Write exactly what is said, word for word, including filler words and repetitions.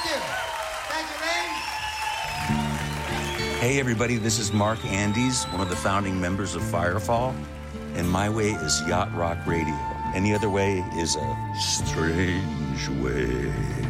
Thank you. Thank you, Lane. Hey, everybody, this is Mark Andes, one of the founding members of Firefall, and my way is Yacht Rock Radio. Any other way is a strange way.